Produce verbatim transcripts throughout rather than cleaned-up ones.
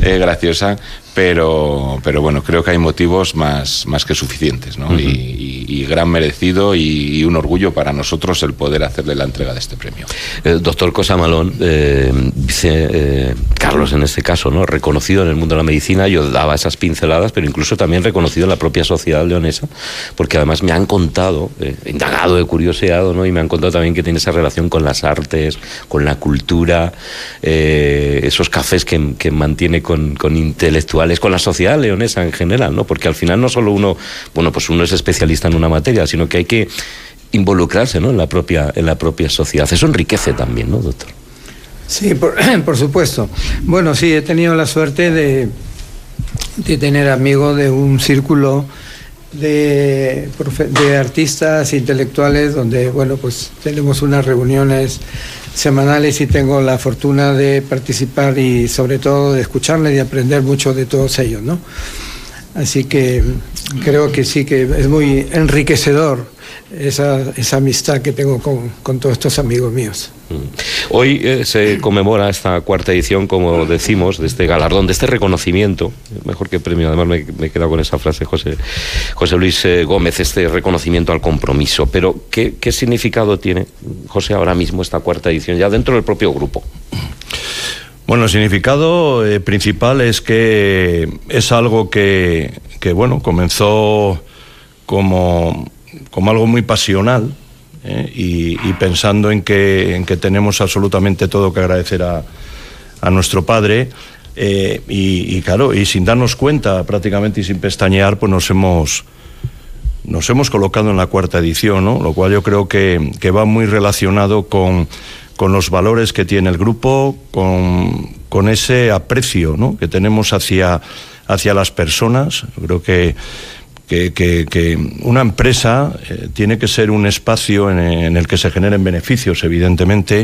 eh, graciosa, pero, pero bueno, creo que hay motivos más, más que suficientes, ¿no? Uh-huh. y, y, y gran merecido y, y un orgullo para nosotros el poder hacerle la entrega de este premio. El doctor Cosamalón, eh, dice eh, Carlos en este caso, ¿no? Reconocido en el mundo de la medicina, yo daba esas pinceladas, pero incluso también reconocido en la propia sociedad leonesa, porque además me han contado, eh, indagado, he curioseado, ¿no? Y me han contado también que tiene esa relación con las artes, con la cultura, eh, esos cafés que, que mantiene con, con intelectuales, con la sociedad leonesa en general, ¿no? Porque al final no solo uno, bueno, pues uno es especialista en una materia, sino que hay que involucrarse, ¿no? en la propia, en la propia sociedad. Eso enriquece también, ¿no, doctor? Sí, por, por supuesto. Bueno, sí, he tenido la suerte de, de tener amigos de un círculo de, de artistas intelectuales donde, bueno, pues tenemos unas reuniones semanales y tengo la fortuna de participar y sobre todo de escucharles y aprender mucho de todos ellos, ¿no? Así que creo que sí que es muy enriquecedor esa, esa amistad que tengo con, con todos estos amigos míos. Hoy eh, se conmemora esta cuarta edición, como decimos, de este galardón, de este reconocimiento, mejor que premio, además me, me he quedado con esa frase, José, José Luis eh, Gómez, este reconocimiento al compromiso. Pero, ¿qué, ¿qué significado tiene, José, ahora mismo esta cuarta edición, ya dentro del propio grupo? Bueno, el significado eh, principal es que es algo que, que bueno, comenzó como, como algo muy pasional, ¿eh? y, y pensando en que, en que tenemos absolutamente todo que agradecer a, a nuestro padre, eh, y, y claro, y sin darnos cuenta prácticamente y sin pestañear, pues nos hemos, nos hemos colocado en la cuarta edición, ¿no? Lo cual yo creo que, que va muy relacionado con... con los valores que tiene el grupo, con, con ese aprecio, ¿no? que tenemos hacia, hacia las personas. Yo creo que, que, que, que una empresa eh, tiene que ser un espacio en, en el que se generen beneficios, evidentemente,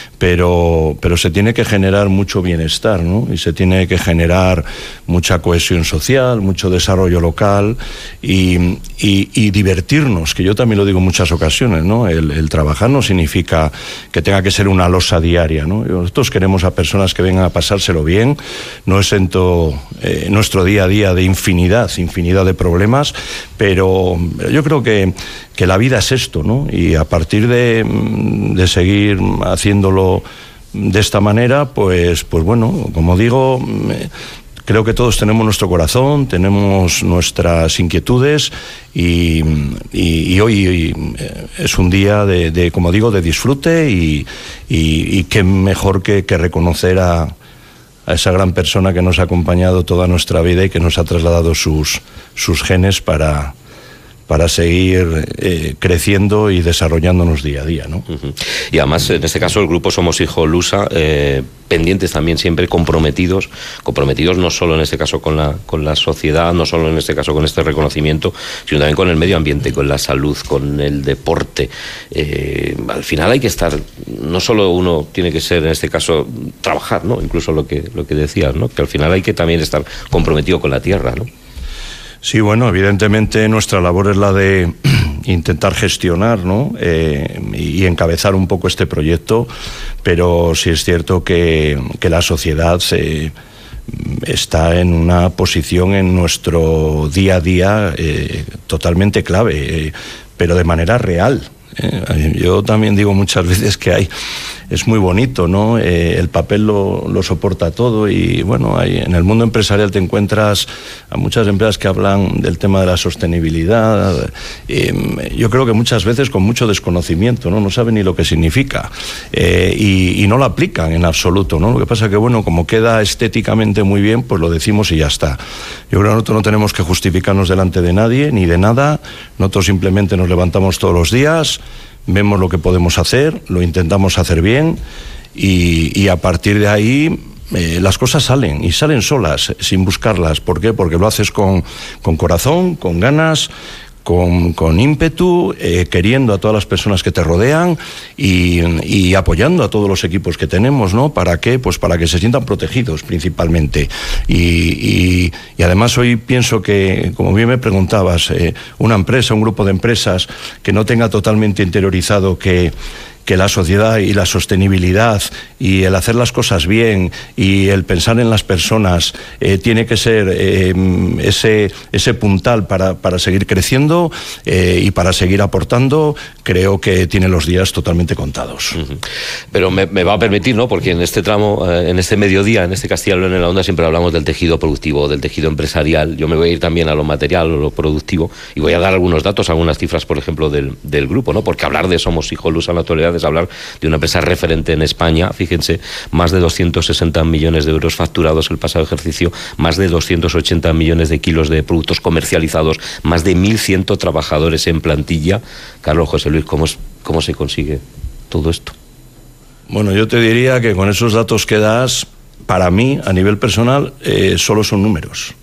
pero, pero se tiene que generar mucho bienestar, ¿no? Y se tiene que generar mucha cohesión social, mucho desarrollo local y, y, y divertirnos, que yo también lo digo en muchas ocasiones, ¿no? El, el trabajar no significa que tenga que ser una losa diaria, ¿no? Nosotros queremos a personas que vengan a pasárselo bien, no exento eh, nuestro día a día de infinidad, infinidad de problemas, pero yo creo que, que la vida es esto, ¿no? Y a partir de, de seguir haciéndolo de esta manera, pues, pues bueno, como digo, creo que todos tenemos nuestro corazón, tenemos nuestras inquietudes y, y, y hoy es un día de, de, como digo, de disfrute y, y, y qué mejor que, que reconocer a, a esa gran persona que nos ha acompañado toda nuestra vida y que nos ha trasladado sus, sus genes para... para seguir eh, creciendo y desarrollándonos día a día, ¿no? Uh-huh. Y además, en este caso, el grupo Somos Hijo Lusa, eh, pendientes también siempre, comprometidos, comprometidos no solo en este caso con la, con la sociedad, no solo en este caso con este reconocimiento, sino también con el medio ambiente, con la salud, con el deporte. Eh, al final hay que estar, no solo uno tiene que ser, en este caso, trabajar, ¿no? Incluso lo que, lo que decías, ¿no? Que al final hay que también estar comprometido con la tierra, ¿no? Sí, bueno, evidentemente nuestra labor es la de intentar gestionar, ¿no? eh, y encabezar un poco este proyecto, pero sí es cierto que, que la sociedad se, está en una posición en nuestro día a día eh, totalmente clave, eh, pero de manera real. Eh, yo también digo muchas veces que hay, es muy bonito, ¿no? Eh, el papel lo, lo soporta todo y bueno, hay, en el mundo empresarial te encuentras a muchas empresas que hablan del tema de la sostenibilidad. Eh, yo creo que muchas veces con mucho desconocimiento, ¿no? No saben ni lo que significa eh, y, y no lo aplican en absoluto, ¿no? Lo que pasa que bueno, como queda estéticamente muy bien, pues lo decimos y ya está. Yo creo que nosotros no tenemos que justificarnos delante de nadie ni de nada. Nosotros simplemente nos levantamos todos los días, vemos lo que podemos hacer, lo intentamos hacer bien y, y a partir de ahí eh, las cosas salen y salen solas, sin buscarlas. ¿Por qué? Porque lo haces con, con corazón, con ganas, con, con ímpetu, eh, queriendo a todas las personas que te rodean y, y apoyando a todos los equipos que tenemos, ¿no? ¿Para qué? Pues para que se sientan protegidos principalmente. Y, y, y además hoy pienso que, como bien me preguntabas, eh, una empresa, un grupo de empresas que no tenga totalmente interiorizado que que que la sociedad y la sostenibilidad y el hacer las cosas bien y el pensar en las personas eh, tiene que ser eh, ese, ese puntal para, para seguir creciendo eh, y para seguir aportando, creo que tiene los días totalmente contados. Uh-huh. Pero me, me va a permitir, ¿no? Porque en este tramo, eh, en este mediodía, en este Castilla y León en la Onda, siempre hablamos del tejido productivo, del tejido empresarial. Yo me voy a ir también a lo material, a lo productivo, y voy a dar algunos datos, algunas cifras, por ejemplo, del, del grupo, ¿no? Porque hablar de Somos Hijos Luz en la actualidad es hablar de una empresa referente en España. Fíjense, más de doscientos sesenta millones de euros facturados el pasado ejercicio, más de doscientos ochenta millones de kilos de productos comercializados, más de mil cien trabajadores en plantilla. Carlos, José Luis, ¿cómo, es, cómo se consigue todo esto? Bueno, yo te diría que con esos datos que das, para mí, a nivel personal, eh, solo son números.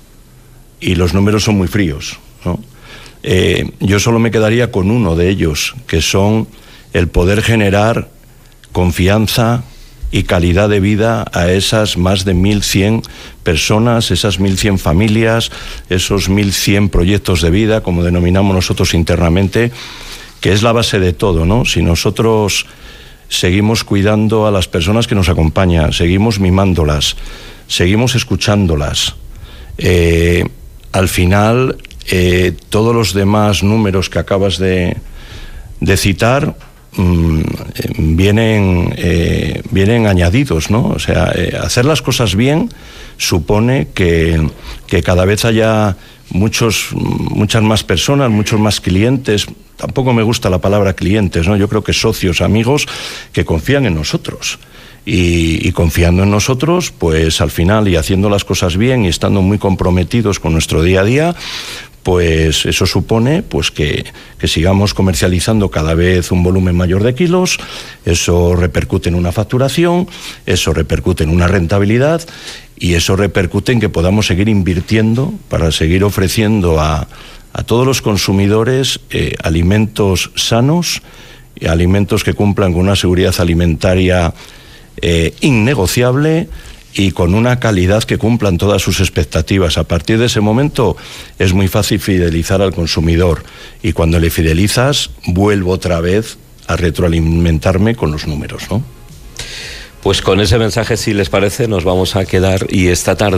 Y los números son muy fríos, ¿no? Eh, yo solo me quedaría con uno de ellos, que son el poder generar confianza y calidad de vida a esas más de mil cien personas, esas mil cien familias, esos mil cien proyectos de vida, como denominamos nosotros internamente, que es la base de todo, ¿no? Si nosotros seguimos cuidando a las personas que nos acompañan, seguimos mimándolas, seguimos escuchándolas, eh, al final eh, todos los demás números que acabas de, de citar mmm, vienen, eh, vienen añadidos, ¿no? O sea, eh, hacer las cosas bien supone que, que cada vez haya muchos, muchas más personas, muchos más clientes. Tampoco me gusta la palabra clientes, ¿no? Yo creo que socios, amigos, que confían en nosotros. Y, y confiando en nosotros, pues al final, y haciendo las cosas bien y estando muy comprometidos con nuestro día a día, pues eso supone pues que, que sigamos comercializando cada vez un volumen mayor de kilos, eso repercute en una facturación, eso repercute en una rentabilidad y eso repercute en que podamos seguir invirtiendo para seguir ofreciendo a, a todos los consumidores eh, alimentos sanos, y alimentos que cumplan con una seguridad alimentaria eh, innegociable y con una calidad que cumplan todas sus expectativas. A partir de ese momento es muy fácil fidelizar al consumidor y cuando le fidelizas vuelvo otra vez a retroalimentarme con los números, ¿no? Pues con ese mensaje, si les parece, nos vamos a quedar y esta tarde